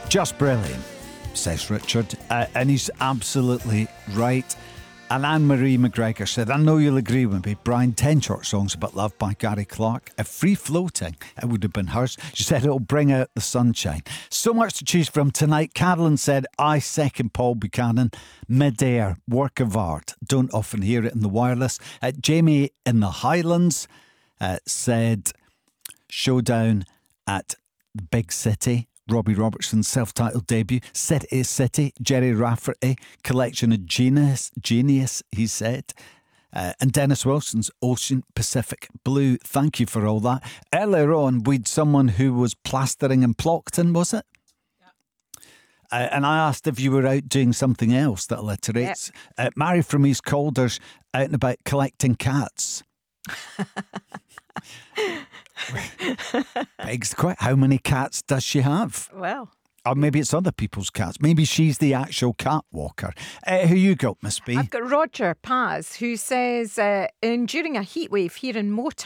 Just brilliant, says Richard. And he's absolutely right. And Anne-Marie McGregor said, I know you'll agree with me, Brian, 10 short songs about love by Gary Clark. If Free Floating, it would have been hers. She said it'll bring out the sunshine. So much to choose from tonight. Carolyn said, I second Paul Buchanan. Midair, work of art. Don't often hear it in the wireless. Jamie in the Highlands said, Showdown at the Big City. Robbie Robertson's self-titled debut, City City, Jerry Rafferty, collection of genius, he said. And Dennis Wilson's Ocean Pacific Blue. Thank you for all that. Earlier on, we'd someone who was plastering in Plockton, was it? Yeah. And I asked if you were out doing something else that alliterates. Yep. Mary from East Calder's out and about collecting cats. Begs the question, how many cats does she have? Well, or maybe it's other people's cats. Maybe she's the actual cat walker. Who you got, Miss B? I've got Roger Paz, who says, enduring a heat wave here in Motown.